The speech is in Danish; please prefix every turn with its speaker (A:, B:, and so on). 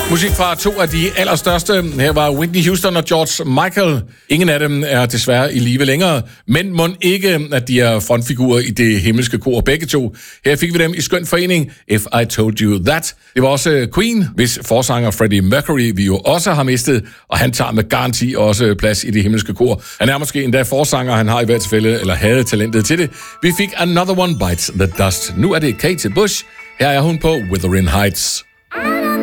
A: Musik fra to af de allerstørste. Her var Whitney Houston og George Michael. Ingen af dem er desværre i live længere, men mon ikke, at de er frontfigurer i det himmelske kor begge to. Her fik vi dem i skøn forening, If I Told You That. Det var også Queen, hvis forsanger Freddie Mercury vi jo også har mistet, og han tager med garanti også plads i det himmelske kor. Han er måske endda forsanger, han har i hvert tilfælde, eller havde talentet til det. Vi fik Another One Bites the Dust. Nu er det Kate Bush. Her er hun på Wuthering Heights.